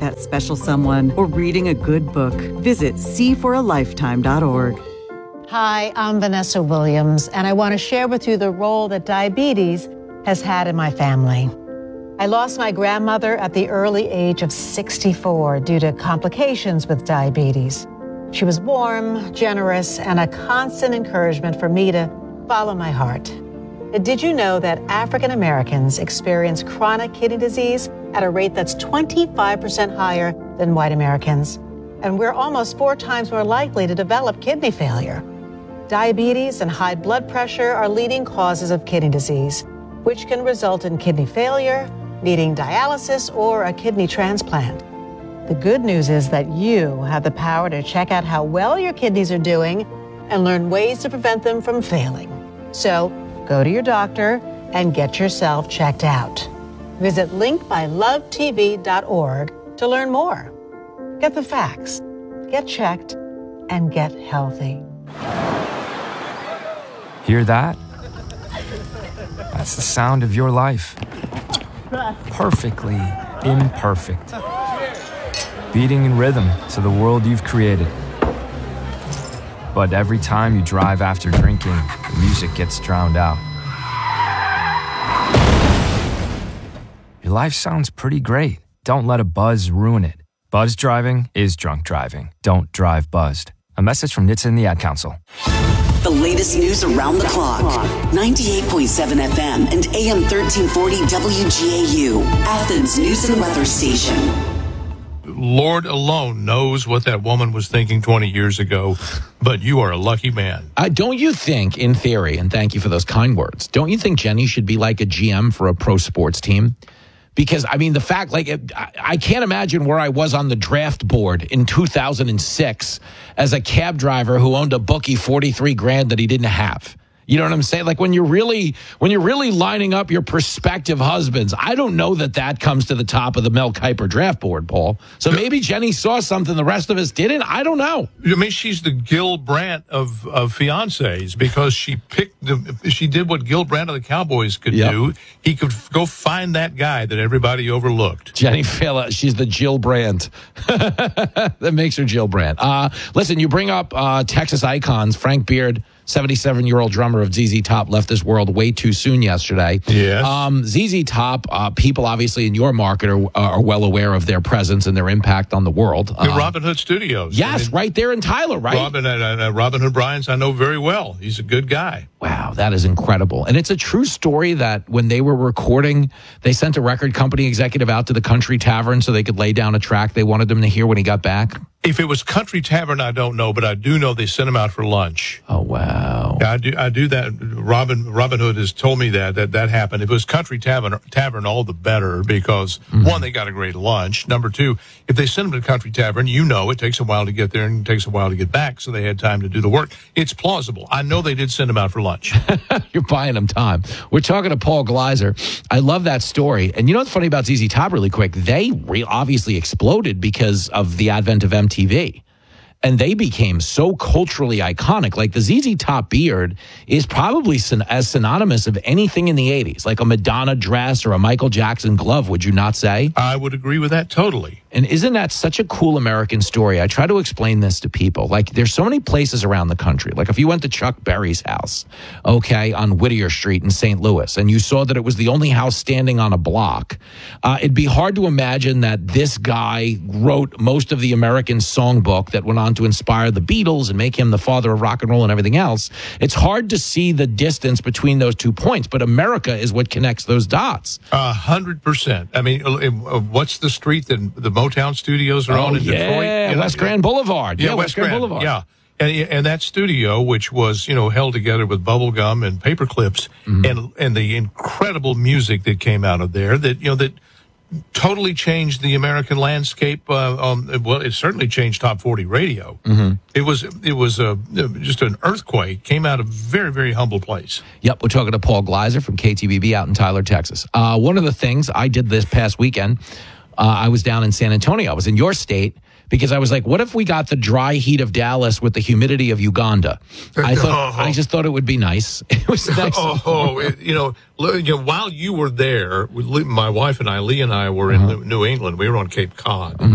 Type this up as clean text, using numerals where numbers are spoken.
that special someone, or reading a good book. Visit cforalifetime.org. Hi, I'm Vanessa Williams, and I want to share with you the role that diabetes has had in my family. I lost my grandmother at the early age of 64 due to complications with diabetes. She was warm, generous, and a constant encouragement for me to follow my heart. Did you know that African Americans experience chronic kidney disease at a rate that's 25% higher than white Americans? And we're almost 4 times more likely to develop kidney failure. Diabetes and high blood pressure are leading causes of kidney disease, which can result in kidney failure, needing dialysis, or a kidney transplant. The good news is that you have the power to check out how well your kidneys are doing and learn ways to prevent them from failing. So go to your doctor and get yourself checked out. Visit linkbylovetv.org to learn more. Get the facts, get checked, and get healthy. Hear that? That's the sound of your life. Perfectly imperfect. Beating in rhythm to the world you've created. But every time you drive after drinking, the music gets drowned out. Your life sounds pretty great. Don't let a buzz ruin it. Buzz driving is drunk driving. Don't drive buzzed. A message from NHTSA and the Ad Council. The latest news around the clock. 98.7 FM and AM 1340 WGAU, Athens News and Weather Station. Lord alone knows what that woman was thinking 20 years ago, but you are a lucky man. Don't you think, in theory, and thank you for those kind words, don't you think Jenny should be like a GM for a pro sports team? Because, I mean, the fact, like, I can't imagine where I was on the draft board in 2006 as a cab driver who owned a bookie $43,000 that he didn't have. You know what I'm saying? Like when you're really lining up your prospective husbands, I don't know that comes to the top of the Mel Kiper draft board, Paul. So maybe Jenny saw something the rest of us didn't. I don't know. I mean, she's the Gil Brandt of fiancés because she did what Gil Brandt of the Cowboys could do. He could go find that guy that everybody overlooked. Jenny Fela, she's the Jill Brandt. That makes her Jill Brandt. Listen, you bring up Texas icons, Frank Beard. 77-year-old drummer of ZZ Top left this world way too soon yesterday. Yes. ZZ Top, people obviously in your market are well aware of their presence and their impact on the world. The Robin Hood Studios. Yes, right there in Tyler, right? Robin Hood Bryans, I know very well. He's a good guy. Wow, that is incredible. And it's a true story that when they were recording, they sent a record company executive out to the Country Tavern so they could lay down a track they wanted them to hear when he got back. If it was Country Tavern, I don't know, but I do know they sent him out for lunch. Oh, wow. Yeah, I do that. Robin Hood has told me that happened. If it was Country Tavern, all the better, because one, they got a great lunch. Number two, if they send them to Country Tavern, it takes a while to get there and it takes a while to get back, so they had time to do the work. It's plausible. I know they did send him out for lunch. You're buying them time. We're talking to Paul Gleiser. I love that story. And you know what's funny about ZZ Top really quick? They obviously exploded because of the advent of MTV. And they became so culturally iconic. Like the ZZ Top beard is probably as synonymous of anything in the 80s, like a Madonna dress or a Michael Jackson glove, would you not say? I would agree with that totally. And isn't that such a cool American story? I try to explain this to people. Like, there's so many places around the country. Like, if you went to Chuck Berry's house, on Whittier Street in St. Louis, and you saw that it was the only house standing on a block, it'd be hard to imagine that this guy wrote most of the American songbook that went on to inspire the Beatles and make him the father of rock and roll and everything else. It's hard to see the distance between those 2 points, but America is what connects those dots. 100%. I mean, what's the street that the Motown studios are on in Detroit? West Grand Boulevard. Yeah, West Grand Boulevard. Yeah. And that studio, which was, held together with bubble gum and paper clips, and the incredible music that came out of there that totally changed the American landscape. It certainly changed top 40 radio. It was just an earthquake. Came out of a very, very humble place. Yep, we're talking to Paul Gleiser from KTBB out in Tyler, Texas. One of the things I did this past weekend, I was down in San Antonio. I was in your state. Because I was like, what if we got the dry heat of Dallas with the humidity of Uganda? I just thought it would be nice. It was nice. While you were there, my wife and I, Lee and I, were in New England. We were on Cape Cod.